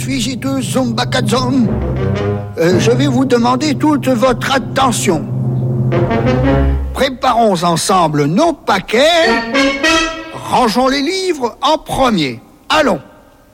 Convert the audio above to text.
Figitus Zumbakazon. Je vais vous demander toute votre attention. Préparons ensemble nos paquets. Rangeons les livres en premier. Allons.